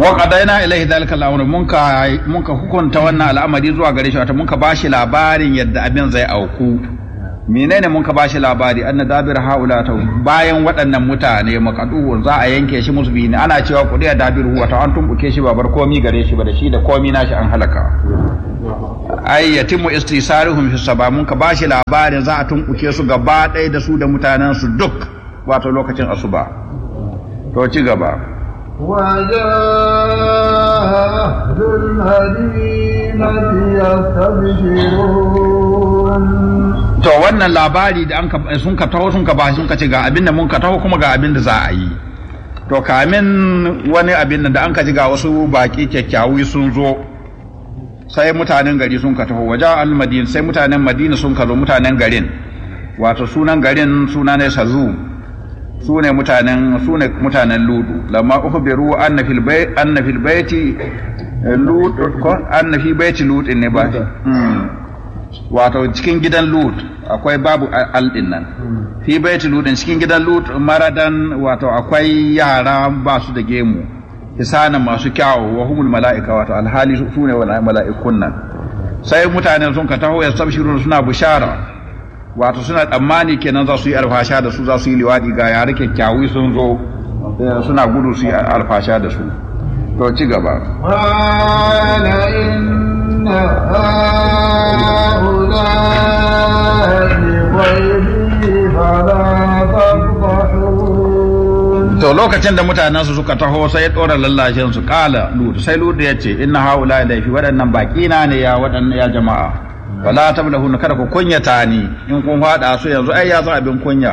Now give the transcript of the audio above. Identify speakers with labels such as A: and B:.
A: wa qadaina ilaihi dhalika al-amr munka hukunta wannan al'amari zuwa gare shi, wato munka bashi labarin yadda abin zai auku. Menene munka bashi labari? Anna dabir haula ta bayan waɗannan mutane makadu za a yanke shi musbini, ana cewa kudiya dabiru, wato an tumbuke shi babar komi gare shi ba, da shi da komi nashi an halaka. Ai yatimu istisaruhum fi sabah, munka bashi labarin za a tumbuke su gaba ɗaya da su da mutanen su duk, wato lokacin asuba. To ci gaba.
B: وجاء المدينة يستبشرون.
A: To wannan labari da sun ka taho sun ka ba sun ka ce ga abin da mun ka taho kuma ga abin da za a yi. To kamin wani abin da an ka ji ga wasu baki kyakkyawi sun zo, sai mutanen gari sun ka taho. Waja al-Madina, sai mutanen Madina sun ka zo, mutanen garin, wato sunan garin suna ne Sazu, sune mutanen Ludu. Lamma ukhbiru anna fil baiti Lut, anna fi baiti Lut ne ba, wato cikin gidan Lut akwai babu aldin nan. Fi baiti Lut, cikin gidan Lut maradan, wato akwai yara ba su da gemu, hisanan masu kyawu, wa humul mala'ika, wato alhali sune mala'ikun nan. Sai mutanen sun ka taho, yastabshiruna, suna bushara, wato suna tsammani kenan za su yi alfasha da su, za su yi liwadi, ga yare kyakkyawi sun zo suna gudu su yi alfasha da su. To ci gaba. To lokacin da mutanen su suka taho, sai ya dora lallashin su, kala Lut, sai Lut ya ce inna haula laifi, waɗannan baƙi na ne ya jama'a, wala tablahu, kada ku kunyata ni, in kun fada su yanzu ai ya zo abin kunya.